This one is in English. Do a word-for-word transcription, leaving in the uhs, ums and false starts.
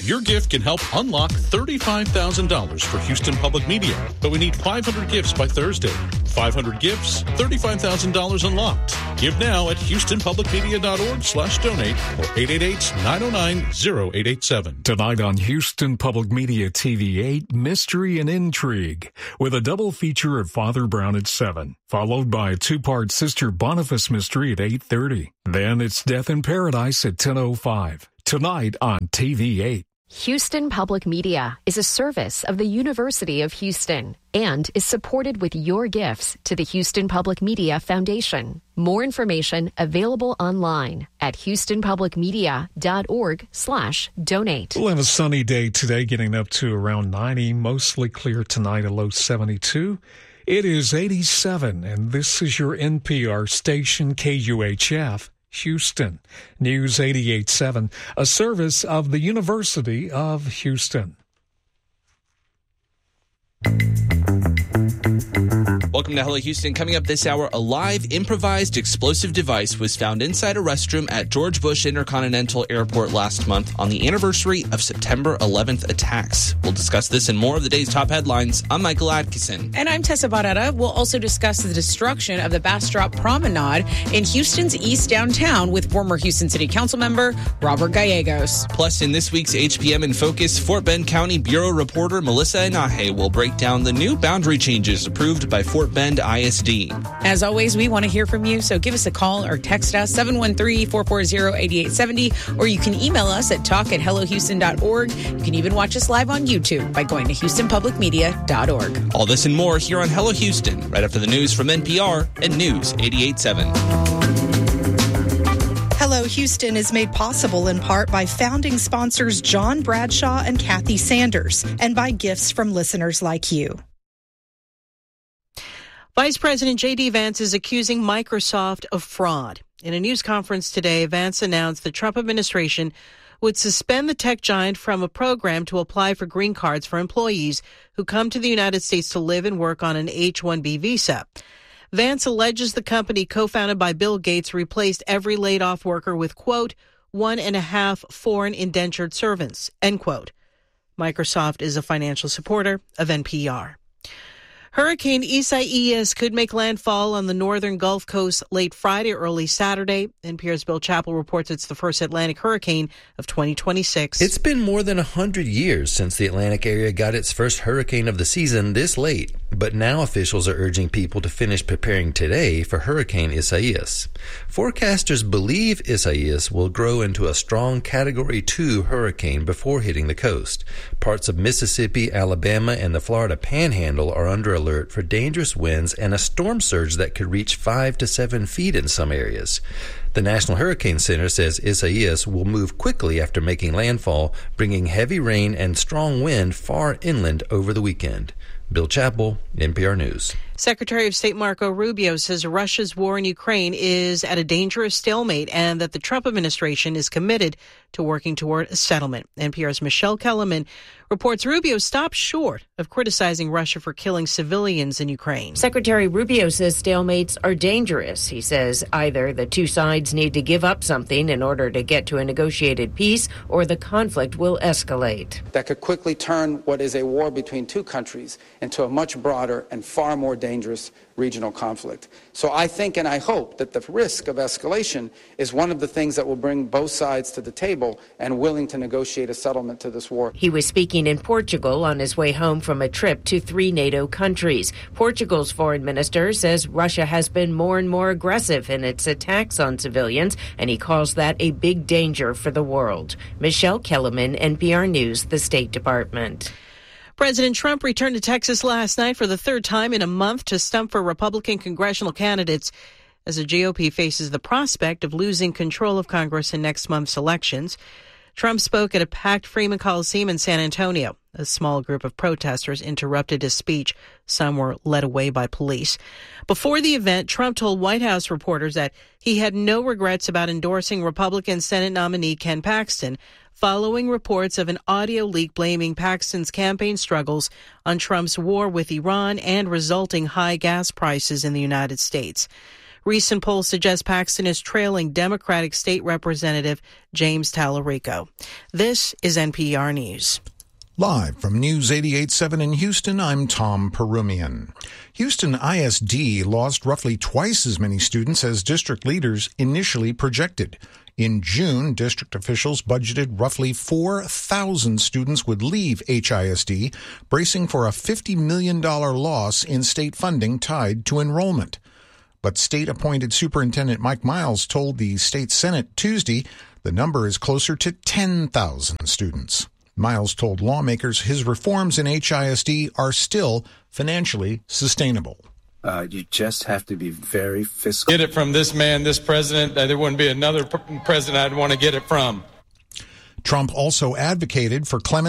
Your gift can help unlock thirty-five thousand dollars for Houston Public Media, but we need five hundred gifts by Thursday. five hundred gifts, thirty-five thousand dollars unlocked. Give now at houstonpublicmedia.org slash donate or eight eight eight, nine oh nine, oh eight eight seven. Tonight on Houston Public Media T V eight, Mystery and Intrigue, with a double feature of Father Brown at seven, followed by a two-part Sister Boniface mystery at eight thirty. Then it's Death in Paradise at ten oh five. Tonight on T V eight. Houston Public Media is a service of the University of Houston and is supported with your gifts to the Houston Public Media Foundation. More information available online at houstonpublicmedia.org slash donate. We'll have a sunny day today, getting up to around ninety, mostly clear tonight, a low seventy-two. It is eighty-seven, and this is your N P R station, K U H F. Houston, News eighty-eight point seven, a service of the University of Houston. Welcome to Hello Houston. Coming up this hour, a live improvised explosive device was found inside a restroom at George Bush Intercontinental Airport last month on the anniversary of September eleventh attacks. We'll discuss this and more of the day's top headlines. I'm Michael Atkinson. And I'm Tessa Barrera. We'll also discuss the destruction of the Bastrop Promenade in Houston's East Downtown with former Houston City Council member Robert Gallegos. Plus, in this week's H P M in Focus, Fort Bend County Bureau reporter Melissa Inahe will break down the new boundary changes approved by Fort Bend I S D. As always, we want to hear from you, so give us a call or text us seven one three, four four zero, eight eight seven zero, or you can email us at talk at hello houston dot org. You can even watch us live on YouTube by going to houston public media dot org. All this and more here on Hello Houston, right after the news from N P R and News eighty-eight point seven. Hello Houston is made possible in part by founding sponsors John Bradshaw and Kathy Sanders, and by gifts from listeners like you. Vice President J D. Vance is accusing Microsoft of fraud. In a news conference today, Vance announced the Trump administration would suspend the tech giant from a program to apply for green cards for employees who come to the United States to live and work on an H one B visa. Vance alleges the company co-founded by Bill Gates replaced every laid-off worker with, quote, one and a half foreign indentured servants, end quote. Microsoft is a financial supporter of N P R. Hurricane Isaias could make landfall on the northern Gulf Coast late Friday, early Saturday. N P R's Bill Chappell reports it's the first Atlantic hurricane of twenty twenty-six. It's been more than one hundred years since the Atlantic area got its first hurricane of the season this late. But now officials are urging people to finish preparing today for Hurricane Isaias. Forecasters believe Isaias will grow into a strong Category two hurricane before hitting the coast. Parts of Mississippi, Alabama, and the Florida Panhandle are under alert for dangerous winds and a storm surge that could reach five to seven feet in some areas. The National Hurricane Center says Isaias will move quickly after making landfall, bringing heavy rain and strong wind far inland over the weekend. Bill Chappell, N P R News. Secretary of State Marco Rubio says Russia's war in Ukraine is at a dangerous stalemate and that the Trump administration is committed to working toward a settlement. N P R's Michelle Kellerman reports Rubio stopped short of criticizing Russia for killing civilians in Ukraine. Secretary Rubio says stalemates are dangerous. He says either the two sides need to give up something in order to get to a negotiated peace, or the conflict will escalate. That could quickly turn what is a war between two countries into a much broader and far more dangerous regional conflict. So I think and I hope that the risk of escalation is one of the things that will bring both sides to the table and willing to negotiate a settlement to this war. He was speaking in Portugal on his way home from a trip to three NATO countries. Portugal's foreign minister says Russia has been more and more aggressive in its attacks on civilians, and he calls that a big danger for the world. Michelle Kellerman, N P R News, the State Department. President Trump returned to Texas last night for the third time in a month to stump for Republican congressional candidates as the G O P faces the prospect of losing control of Congress in next month's elections. Trump spoke at a packed Freeman Coliseum in San Antonio. A small group of protesters interrupted his speech. Some were led away by police. Before the event, Trump told White House reporters that he had no regrets about endorsing Republican Senate nominee Ken Paxton, following reports of an audio leak blaming Paxton's campaign struggles on Trump's war with Iran and resulting high gas prices in the United States. Recent polls suggest Paxton is trailing Democratic State Representative James Tallarico. This is N P R News. Live from News eighty-eight point seven in Houston, I'm Tom Perumian. Houston I S D lost roughly twice as many students as district leaders initially projected. In June, district officials budgeted roughly four thousand students would leave H I S D, bracing for a fifty million dollars loss in state funding tied to enrollment. But state-appointed Superintendent Mike Miles told the state Senate Tuesday the number is closer to ten thousand students. Miles told lawmakers his reforms in H I S D are still financially sustainable. Uh, you just have to be very fiscal. Get it from this man, this president. Uh, there wouldn't be another president I'd want to get it from. Trump also advocated for clemency